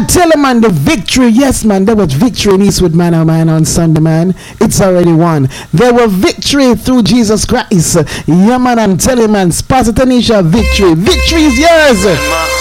tell you, man, the victory, yes, man, there was victory in Eastwood Manor, man, on Sunday, man. It's already won. There was victory through Jesus Christ. Yeah, man, I'm telling you, man, Pastor Tanisha, victory. Victory is yours.